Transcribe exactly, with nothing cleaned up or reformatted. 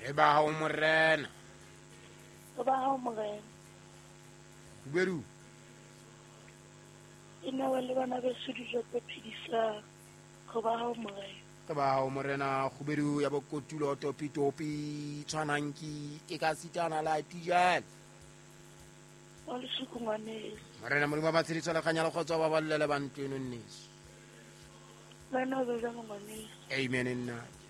e ba hao morena Go ba hao morena. Khubedu E newe le bana beso dijo tse phedisang. Go ba hao morena. e ba hao morena Khubedu ya bokotulo topi topi tshwananki e ka sitana la tijal Wa lesuku ngwaneso. morena modimo ba tsheditso le kganya le khotso ba ballele bantweno nneso Wena o be jang ngwaneso. amen nna